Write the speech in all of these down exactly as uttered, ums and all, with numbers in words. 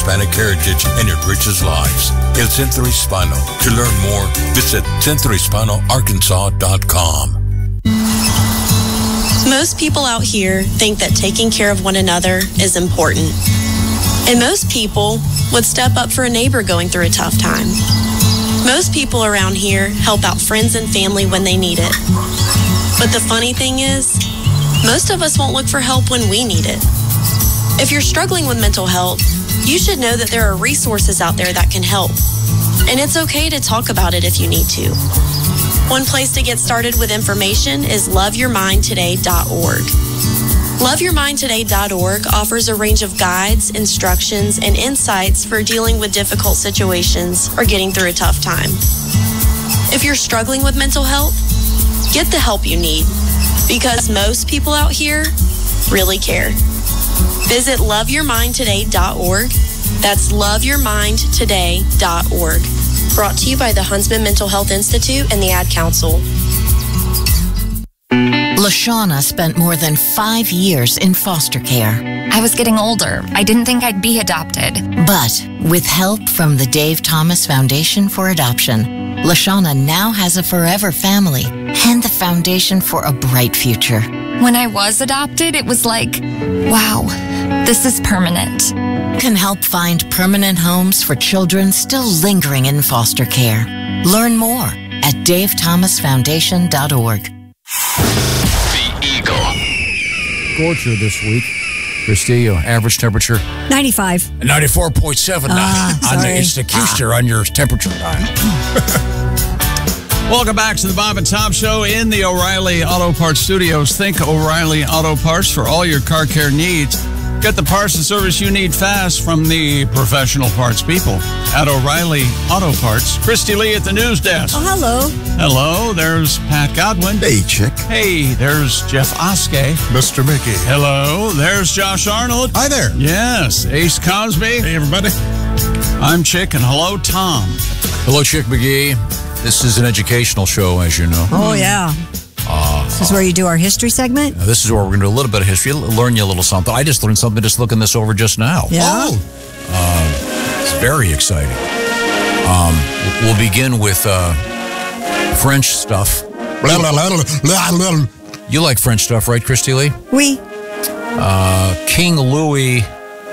Hispanic heritage and enriches lives. El Centro Hispano. To learn more, visit centro hispano arkansas dot com. Most people out here think that taking care of one another is important. And most people would step up for a neighbor going through a tough time. Most people around here help out friends and family when they need it. But the funny thing is, most of us won't look for help when we need it. If you're struggling with mental health, you should know that there are resources out there that can help. And it's okay to talk about it if you need to. One place to get started with information is love your mind today dot org. love your mind today dot org offers a range of guides, instructions, and insights for dealing with difficult situations or getting through a tough time. If you're struggling with mental health, get the help you need, because most people out here really care. Visit love your mind today dot org. That's love your mind today dot org. Brought to you by the Huntsman Mental Health Institute and the Ad Council. LaShawna spent more than five years in foster care. I was getting older. I didn't think I'd be adopted. But with help from the Dave Thomas Foundation for Adoption, LaShawna now has a forever family and the foundation for a bright future. When I was adopted, it was like, wow, this is permanent. Can help find permanent homes for children still lingering in foster care. Learn more at dave thomas foundation dot org. Scorcher this week. Christy, uh, average temperature? ninety-five. ninety-four point seven. Ah, on the, sorry. it's the Custer on your temperature dial. Welcome back to the Bob and Tom Show in the O'Reilly Auto Parts Studios. Think O'Reilly Auto Parts for all your car care needs. Get the parts and service you need fast from the professional parts people at O'Reilly Auto Parts. Christy Lee at the news desk. Oh, hello. Hello, there's Pat Godwin. Hey, Chick. Hey, there's Jeff Oskey. Mister Mickey. Hello, there's Josh Arnold. Hi there. Yes, Ace Cosby. Hey, everybody. I'm Chick, and hello, Tom. Hello, Chick McGee. This is an educational show, as you know. Oh, yeah. Uh, This is where you do our history segment? Now, this is where we're going to do a little bit of history, learn you a little something. I just learned something just looking this over just now. Yeah. Oh. Uh, it's very exciting. Um, we'll begin with uh, French stuff. Blah, blah, blah, blah, blah. You like French stuff, right, Christy Lee? We. Uh, King Louis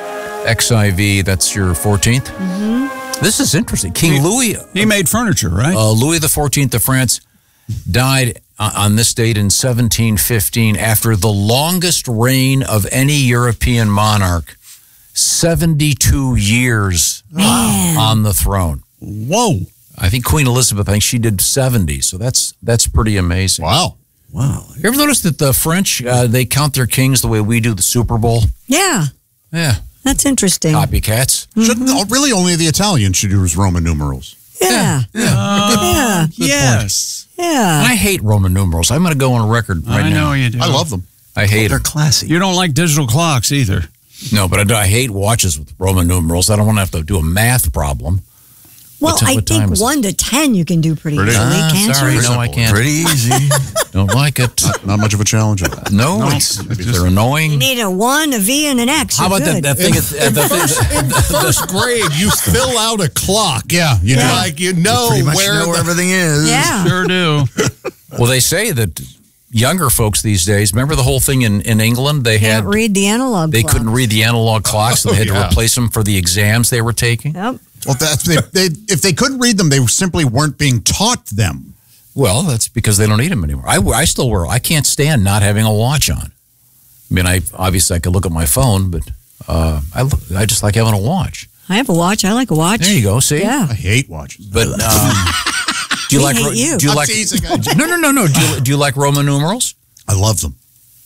X I V, that's your fourteenth? Mm-hmm. This is interesting. King He- Louis... He made furniture, right? Uh, Louis the fourteenth of France died on this date in seventeen fifteen after the longest reign of any European monarch, seventy-two years Man. on the throne. Whoa. I think Queen Elizabeth, I think she did seventy, so that's that's pretty amazing. Wow. Wow. You ever notice that the French, uh, they count their kings the way we do the Super Bowl? Yeah. Yeah. That's interesting. Copycats. Shouldn't, oh, really, only the Italians should use Roman numerals. Yeah. Yeah. Yeah. Yes. Yeah. I hate Roman numerals. I'm going to go on record right I now. know you do. I love them. I hate They're them. classy. You don't like digital clocks either. No, but I, do- I hate watches with Roman numerals. I don't want to have to do a math problem. Well, What ti- I what time think is it? one to ten you can do pretty, Pretty- easily, Ah, can't sorry, you? no, I can't. Pretty easy. Don't like it. Not much of a challenge. No, it's, they're annoying. You need a one, a V, and an X. How You're about that, good. that thing? At, at the thing This grade, you fill out a clock. Yeah, you Yeah. know, like you know pretty much where, know the, where everything is. Yeah. Sure do. well, they say that younger folks these days. Remember the whole thing in, in England? They had Can't read the analog they clock. couldn't read the analog clocks, so they had yeah. to replace them for the exams they were taking. Yep. Well, that's they, they. If they couldn't read them, they simply weren't being taught them. Well, that's because they don't need them anymore. I, I still wear. I can't stand not having a watch on. I mean, I obviously I could look at my phone, but uh, I look, I just like having a watch. I have a watch. I like a watch. There you go. See, Yeah. I hate watches. But um, do you We like hate Ro- you. do you I'm like teasing. no no no no do you, do you like Roman numerals? I love them.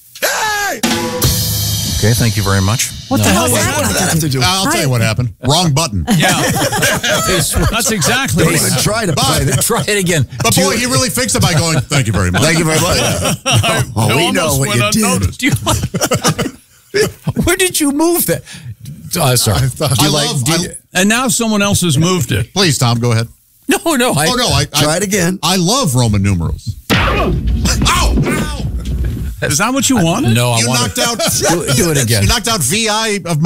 Okay, thank you very much. What the No. hell was What, that? what did that have to do? I'll tell you what happened. Wrong button. Yeah. That's exactly Don't what even try to play that. Try it again. But boy, he really fixed it by going, thank you very much. Thank you very much. Oh, It we know almost what went you did. unnoticed. Do you like, where did you move that? Uh, sorry. I thought- Do you I like? love- do I- you- And now someone else has moved it. Please, Tom, go ahead. no, no. I, Oh, no, I, I, Try it again. I love Roman numerals. Ow! Ow! Is that what you wanted? No, I You want knocked out. do, do it again. You knocked out V I of